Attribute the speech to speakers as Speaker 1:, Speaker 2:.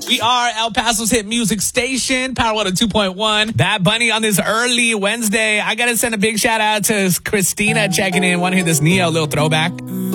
Speaker 1: We are El Paso's hit music station, Power 102.1. Bad Bunny on this early Wednesday. I got to send a big shout out to Christina checking in. Want to hear this Neo little throwback?